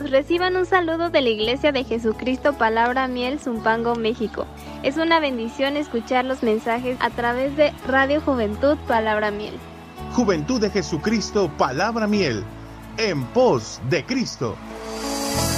reciban un saludo de la Iglesia de Jesucristo Palabra Miel, Zumpango, México. Es una bendición escuchar los mensajes a través de Radio Juventud Palabra Miel. Juventud de Jesucristo Palabra Miel, en pos de Cristo.